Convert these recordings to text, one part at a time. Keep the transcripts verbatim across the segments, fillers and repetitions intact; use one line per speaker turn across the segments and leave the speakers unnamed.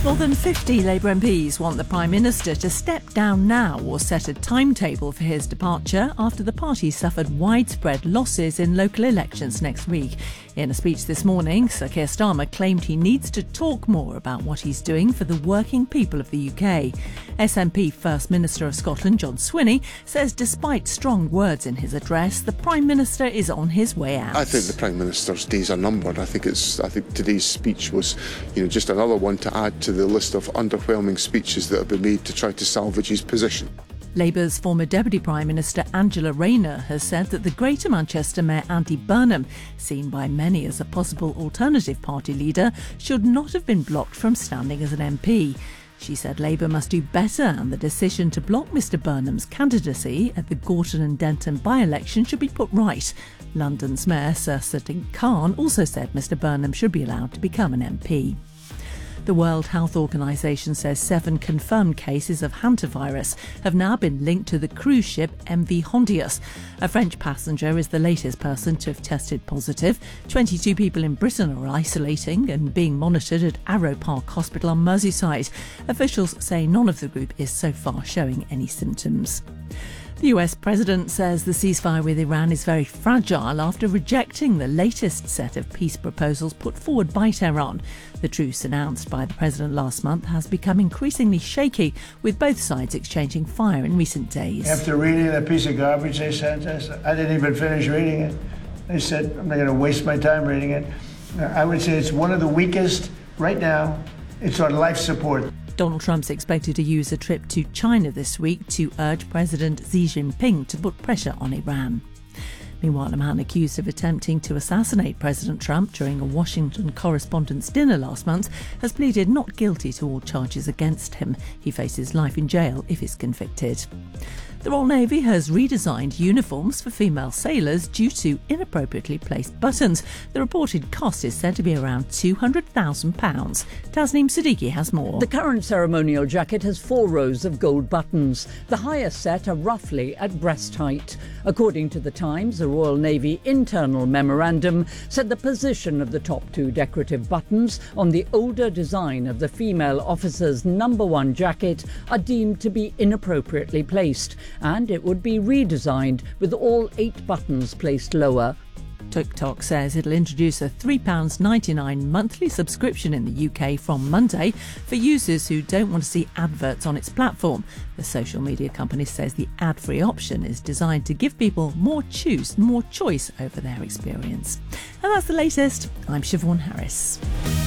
More than fifty Labour M Ps want the Prime Minister to step down now or set a timetable for his departure after the party suffered widespread losses in local elections next week. In a speech this morning, Sir Keir Starmer claimed he needs to talk more about what he's doing for the working people of the U K. S N P First Minister of Scotland, John Swinney, says despite strong words in his address, the Prime Minister is on his way out.
I think the Prime Minister's days are numbered. I think it's. I think today's speech was, you know, just another one to add to the list of underwhelming speeches that have been made to try to salvage his position.
Labour's former Deputy Prime Minister Angela Rayner has said that the Greater Manchester Mayor Andy Burnham, seen by many as a possible alternative party leader, should not have been blocked from standing as an M P. She said Labour must do better and the decision to block Mr Burnham's candidacy at the Gorton and Denton by-election should be put right. London's Mayor Sir Sadiq Khan also said Mr Burnham should be allowed to become an M P. The World Health Organization says seven confirmed cases of hantavirus have now been linked to the cruise ship M V Hondius. A French passenger is the latest person to have tested positive. twenty-two people in Britain are isolating and being monitored at Arrow Park Hospital on Merseyside. Officials say none of the group is so far showing any symptoms. The U S President says the ceasefire with Iran is very fragile after rejecting the latest set of peace proposals put forward by Tehran. The truce announced by the President last month has become increasingly shaky, with both sides exchanging fire in recent days.
After reading that piece of garbage they sent us, I didn't even finish reading it. They said, I'm not going to waste my time reading it. I would say it's one of the weakest right now. It's on life support.
Donald Trump's expected to use a trip to China this week to urge President Xi Jinping to put pressure on Iran. Meanwhile, a man accused of attempting to assassinate President Trump during a Washington Correspondents' Dinner last month has pleaded not guilty to all charges against him. He faces life in jail if he's convicted. The Royal Navy has redesigned uniforms for female sailors due to inappropriately placed buttons. The reported cost is said to be around two hundred thousand pounds. Tasneem Siddiqui has more.
The current ceremonial jacket has four rows of gold buttons. The highest set are roughly at breast height. According to The Times, the Royal Navy internal memorandum said the position of the top two decorative buttons on the older design of the female officer's number one jacket are deemed to be inappropriately placed, and it would be redesigned with all eight buttons placed lower.
TikTok says it'll introduce a three pounds ninety-nine monthly subscription in the U K from Monday for users who don't want to see adverts on its platform. The social media company says the ad-free option is designed to give people more choose, more choice over their experience. And that's the latest. I'm Siobhan Harris.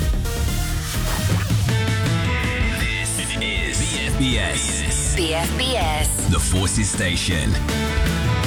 This is B F B S.
B F B S.
The Forces Station.